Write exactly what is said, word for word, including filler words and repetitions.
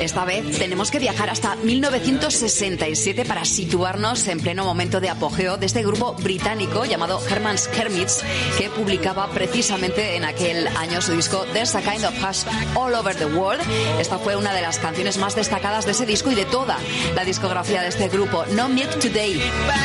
Esta vez tenemos que viajar hasta mil novecientos sesenta y siete para situarnos en pleno momento de apogeo de este grupo británico llamado Herman's Hermits, que publicaba precisamente en aquel año su disco There's a Kind of Hush All Over the World. Esta fue una de las canciones más destacadas de ese disco y de toda la discografía de este grupo, No Milk Today.